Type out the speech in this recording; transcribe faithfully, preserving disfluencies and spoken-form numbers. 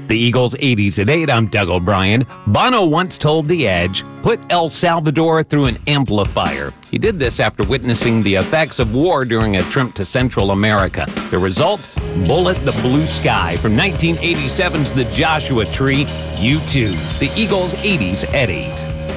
The Eagles eighties at eight, I'm Doug O'Brien. Bono once told The Edge, put El Salvador through an amplifier. He did this after witnessing the effects of war during a trip to Central America. The result? Bullet the Blue Sky from nineteen eighty-seven's The Joshua Tree, U two. The Eagles eighties at eight.